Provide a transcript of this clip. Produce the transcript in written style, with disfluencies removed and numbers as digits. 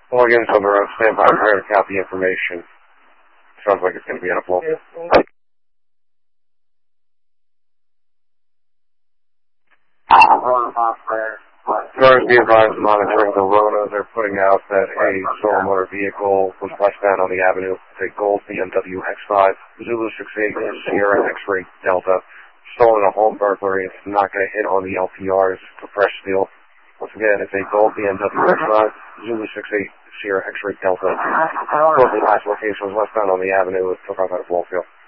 Well, again, so they're on standby to count the information. Sounds like it's going to be on a full. Cars be advised monitoring the Rona. They're putting out that a stolen motor vehicle was westbound on the avenue. It's a gold BMW X5, Zulu 68, Sierra X-ray Delta. Stolen a home burglary. It's not going to hit on the LPRs for fresh steel. Once again, it's a gold BMW X5, Zulu 68, Sierra X-ray Delta. The last location was westbound on the avenue. It took off out of Wallfield.